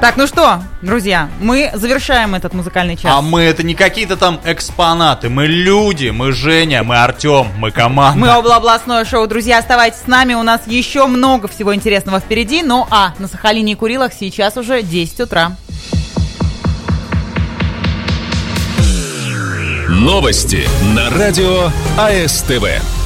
Так, ну что, друзья, мы завершаем этот музыкальный час. А мы это не какие-то там экспонаты, мы люди, мы Женя, мы Артем, мы команда. Мы областное шоу, друзья, оставайтесь с нами, у нас еще много всего интересного впереди. Ну а на Сахалине и Курилах сейчас уже 10 утра. Новости на радио АСТВ.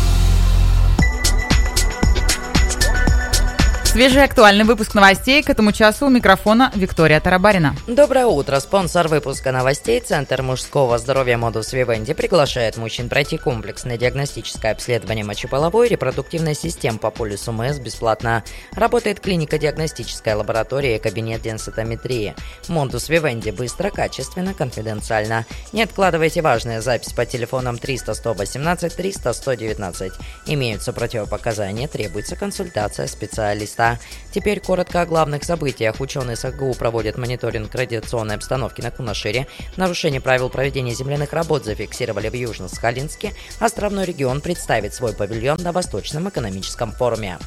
Свежий актуальный выпуск новостей. К этому часу у микрофона Виктория Тарабарина. Доброе утро. Спонсор выпуска новостей Центр мужского здоровья Модус Вивенди приглашает мужчин пройти комплексное диагностическое обследование мочеполовой и репродуктивной систем по полису МС бесплатно. Работает клиника диагностическая лаборатория и кабинет денситометрии. Модус Вивенди быстро, качественно, конфиденциально. Не откладывайте важную запись по телефонам 300 118 300 119. Имеются противопоказания, требуется консультация специалиста. Теперь коротко о главных событиях. Ученые СГУ проводят мониторинг радиационной обстановки на Кунашире. Нарушение правил проведения земляных работ зафиксировали в Южно-Сахалинске. Островной регион представит свой павильон на Восточном экономическом форуме.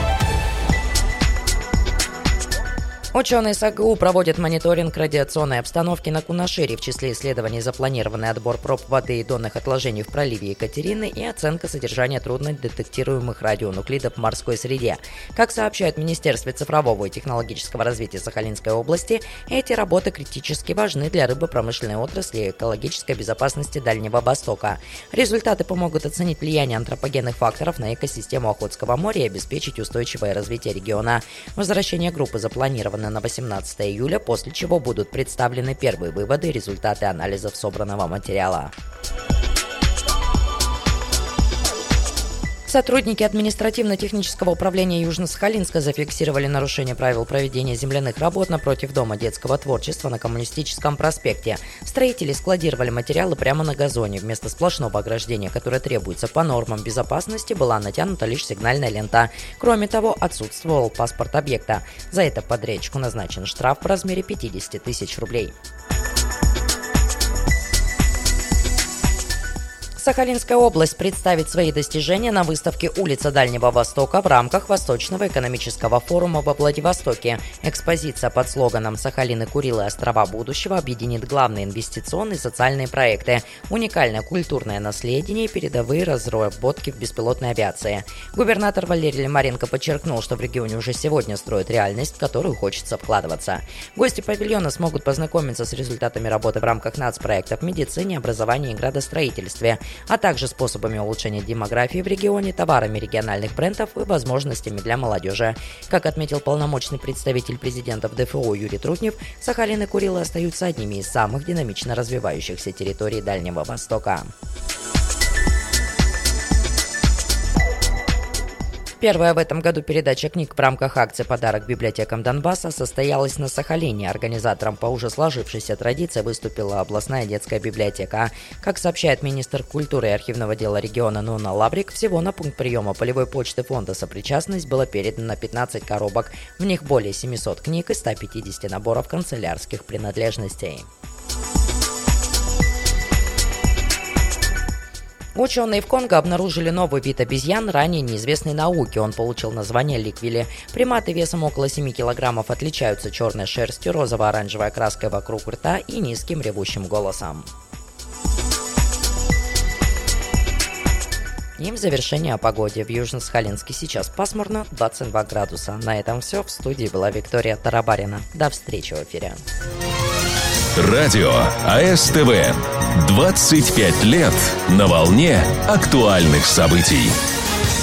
Ученые СГУ проводят мониторинг радиационной обстановки на Кунашире. В числе исследований запланированный отбор проб воды и донных отложений в проливе Екатерины и оценка содержания труднодетектируемых радионуклидов в морской среде. Как сообщают в Министерстве цифрового и технологического развития Сахалинской области, эти работы критически важны для рыбопромышленной отрасли и экологической безопасности Дальнего Востока. Результаты помогут оценить влияние антропогенных факторов на экосистему Охотского моря и обеспечить устойчивое развитие региона. Возвращение группы запланировано на 18 июля, после чего будут представлены первые выводы и результаты анализов собранного материала. Сотрудники административно-технического управления Южно-Сахалинска зафиксировали нарушение правил проведения земляных работ напротив Дома детского творчества на Коммунистическом проспекте. Строители складировали материалы прямо на газоне. Вместо сплошного ограждения, которое требуется по нормам безопасности, была натянута лишь сигнальная лента. Кроме того, отсутствовал паспорт объекта. За это подрядчику назначен штраф в размере 50 тысяч рублей. Сахалинская область представит свои достижения на выставке «Улица Дальнего Востока» в рамках Восточного экономического форума во Владивостоке. Экспозиция под слоганом «Сахалин и Курилы. Острова будущего» объединит главные инвестиционные и социальные проекты, уникальное культурное наследие и передовые разработки в беспилотной авиации. Губернатор Валерий Лимаренко подчеркнул, что в регионе уже сегодня строят реальность, в которую хочется вкладываться. Гости павильона смогут познакомиться с результатами работы в рамках нацпроектов в медицине, образовании и градостроительстве, а также способами улучшения демографии в регионе, товарами региональных брендов и возможностями для молодежи. Как отметил полномочный представитель президента в ДФО Юрий Трутнев, Сахалин и Курилы остаются одними из самых динамично развивающихся территорий Дальнего Востока. Первая в этом году передача книг в рамках акции «Подарок библиотекам Донбасса» состоялась на Сахалине. Организатором по уже сложившейся традиции выступила областная детская библиотека. Как сообщает министр культуры и архивного дела региона Нуна Лаврик, всего на пункт приема полевой почты фонда «Сопричастность» было передано 15 коробок. В них более 700 книг и 150 наборов канцелярских принадлежностей. Ученые в Конго обнаружили новый вид обезьян, ранее неизвестной науке. Он получил название ликвили. Приматы весом около 7 килограммов отличаются черной шерстью, розово-оранжевой окраской вокруг рта и низким ревущим голосом. И в завершение о погоде. В Южно-Сахалинске сейчас пасмурно, 22 градуса. На этом все. В студии была Виктория Тарабарина. До встречи в эфире. Радио АСТВ. 25 лет на волне актуальных событий.